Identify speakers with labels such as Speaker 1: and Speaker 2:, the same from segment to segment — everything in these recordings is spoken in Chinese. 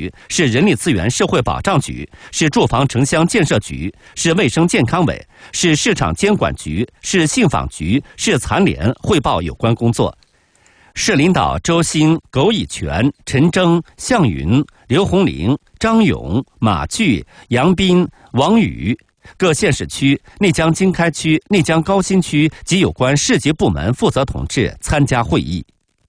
Speaker 1: 局，市人力资源社会保障局，市住房城乡建设局，市卫生健康委，市市场监管局，市信访局，市残联汇报有关工作。市领导周兴、苟以权、陈征、向云、刘洪玲、张勇、马巨、杨斌、王宇，各县市区、内江经开区、内江高新区及有关市级部门负责同志参加会议。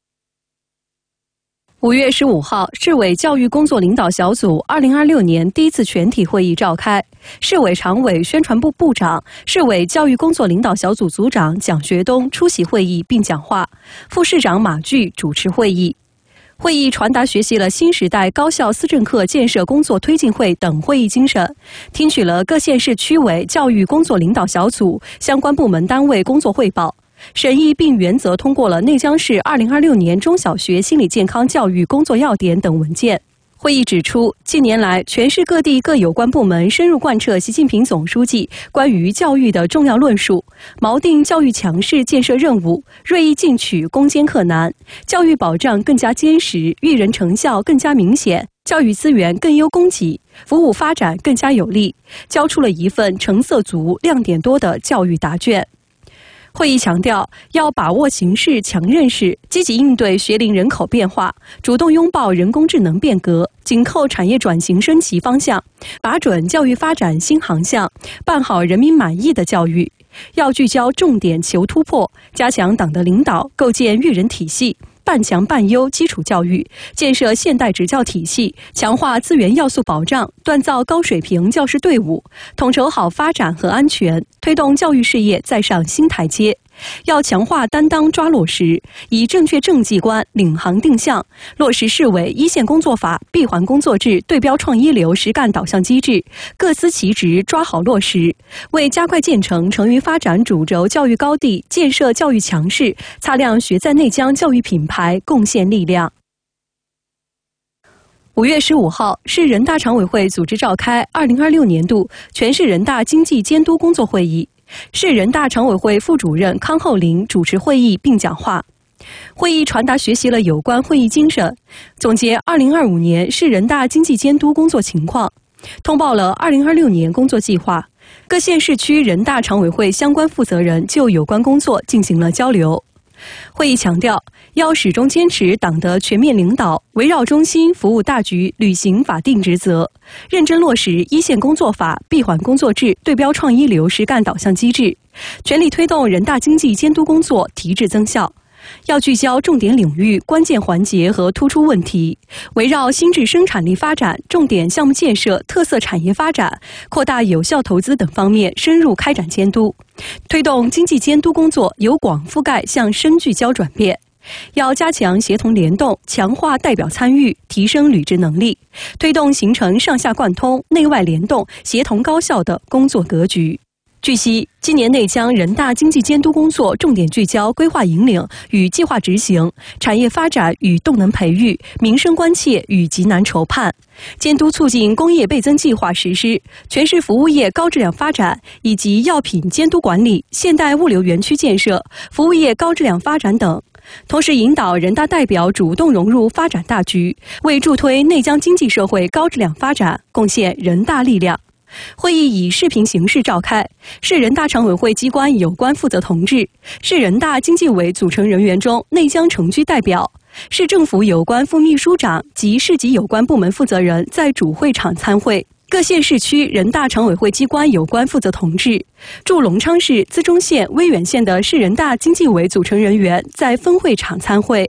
Speaker 2: 5月15号，市委教育工作领导小组2026年第一次全体会议召开，市委常委、宣传部部长、市委教育工作领导小组组长蒋学东出席会议并讲话，副市长马巨主持会议。会议传达学习了新时代高校思政课建设工作推进会等会议精神，听取了各县市区委教育工作领导小组相关部门单位工作汇报，审议并原则通过了内江市2026年中小学心理健康教育工作要点等文件。会议指出，近年来，全市各地各有关部门深入贯彻习近平总书记关于教育的重要论述，锚定教育强势建设任务，锐意进取，攻坚克难，教育保障更加坚实，育人成效更加明显，教育资源更优供给，服务发展更加有力，交出了一份成色足、亮点多的教育答卷。会议强调，要把握形势强认识，积极应对学龄人口变化，主动拥抱人工智能变革，紧扣产业转型升级方向，把准教育发展新航向，办好人民满意的教育。要聚焦重点求突破，加强党的领导，构建育人体系，办强办优基础教育，建设现代职教体系，强化资源要素保障，锻造高水平教师队伍，统筹好发展和安全，推动教育事业再上新台阶。要强化担当抓落实，以正确政绩观领航定向，落实市委一线工作法、闭环工作制、对标创一流实干导向机制，各司其职抓好落实，为加快建成成渝发展主轴教育高地、建设教育强势、擦亮学在内江教育品牌贡献力量。5月15号，市人大常委会组织召开2026年度全市人大经济监督工作会议。市人大常委会副主任康厚林主持会议并讲话。会议传达学习了有关会议精神，总结2025年市人大经济监督工作情况，通报了2026年工作计划。各县市区人大常委会相关负责人就有关工作进行了交流。会议强调，要始终坚持党的全面领导，围绕中心服务大局，履行法定职责，认真落实一线工作法、闭环工作制、对标创一流实干导向机制，全力推动人大经济监督工作提质增效。要聚焦重点领域、关键环节和突出问题，围绕新质生产力发展、重点项目建设、特色产业发展、扩大有效投资等方面深入开展监督，推动经济监督工作由广覆盖向深聚焦转变。要加强协同联动，强化代表参与，提升履职能力，推动形成上下贯通、内外联动、协同高效的工作格局。据悉，今年内江人大经济监督工作重点聚焦规划引领与计划执行、产业发展与动能培育、民生关切与急难筹盼，监督促进工业倍增计划实施、全市服务业高质量发展以及药品监督管理、现代物流园区建设、服务业高质量发展等。同时引导人大代表主动融入发展大局，为助推内江经济社会高质量发展贡献人大力量。会议以视频形式召开，市人大常委会机关有关负责同志、市人大经济委组成人员中内江城区代表、市政府有关副秘书长及市级有关部门负责人在主会场参会。各县市区人大常委会机关有关负责同志、驻隆昌市、资中县、威远县的市人大经济委组成人员在分会场参会。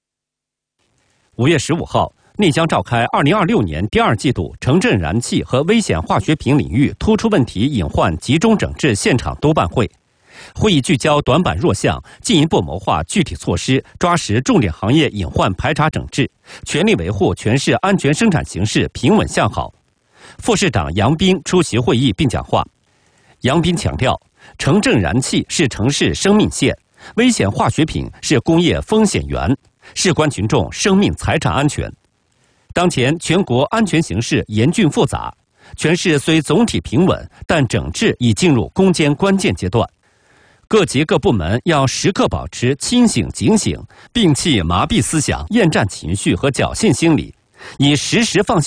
Speaker 1: 5月15号，内江召开2026年第二季度城镇燃气和危险化学品领域突出问题隐患集中整治现场督办会。会议聚焦短板弱项，进一步谋划具体措施，抓实重点行业隐患排查整治，全力维护全市安全生产形势平稳向好。副市长杨斌出席会议并讲话。杨斌强调，城镇燃气是城市生命线，危险化学品是工业风险源，事关群众生命财产安全。当前全国安全形势严峻复杂，全市虽总体平稳，但整治已进入攻坚关键阶段。各级各部门要时刻保持清醒警醒，摒弃麻痹思想、厌战情绪和侥幸心理，以实时放